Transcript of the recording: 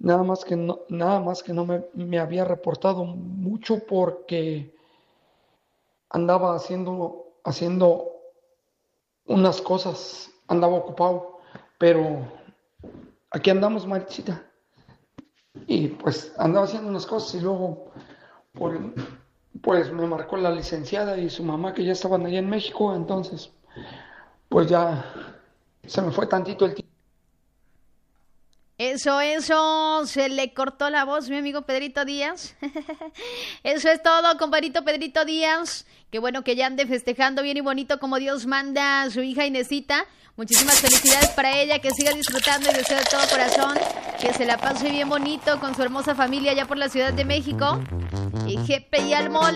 nada más que no me había reportado mucho porque andaba haciendo unas cosas, andaba ocupado, pero aquí andamos, Marichita. Y pues andaba haciendo unas cosas y luego por- pues me marcó la licenciada y su mamá que ya estaban allá en México, entonces pues ya se me fue tantito el tiempo. Eso, se le cortó la voz, mi amigo Pedrito Díaz. Eso es todo, compadrito Pedrito Díaz. Qué bueno que ya ande festejando bien y bonito como Dios manda a su hija Inesita. Muchísimas felicidades para ella, que siga disfrutando y deseo de todo corazón que se la pase bien bonito con su hermosa familia allá por la Ciudad de México. Y jepe y al mole.